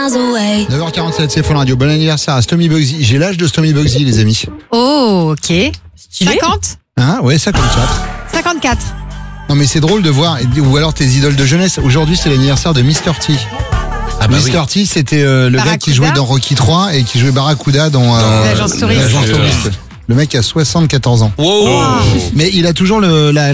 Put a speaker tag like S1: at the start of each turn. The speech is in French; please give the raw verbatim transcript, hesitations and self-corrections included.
S1: miles away.
S2: neuf heures quarante-sept, c'est Fun Radio. Bon anniversaire à Stomy Bugsy. J'ai l'âge de Stomy Bugsy, les amis.
S3: Oh, ok.
S4: Stylé.
S3: cinquante
S2: Hein? Ouais, cinquante-quatre.
S3: cinquante-quatre.
S2: Non, mais c'est drôle de voir. Ou alors tes idoles de jeunesse. Aujourd'hui, c'est l'anniversaire de mister T.
S4: Ah bah
S2: mister
S4: oui.
S2: T, c'était euh, le
S3: Barracuda.
S2: gars qui jouait dans Rocky trois et qui jouait Barracuda dans euh,
S3: L'agence touriste.
S2: l'agence touriste. Le mec a soixante-quatorze ans.
S4: Wow.
S2: Mais il a toujours le, la,